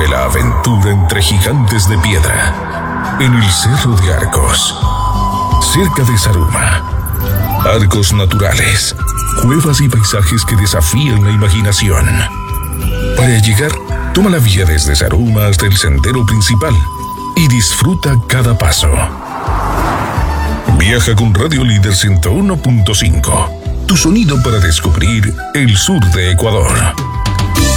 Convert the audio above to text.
Vive la aventura entre gigantes de piedra en el Cerro de Arcos, cerca de Zaruma. Arcos naturales, cuevas y paisajes que desafían la imaginación. Para llegar, toma la vía desde Zaruma hasta el sendero principal y disfruta cada paso. Viaja con Radio Líder 101.5, tu sonido para descubrir el sur de Ecuador.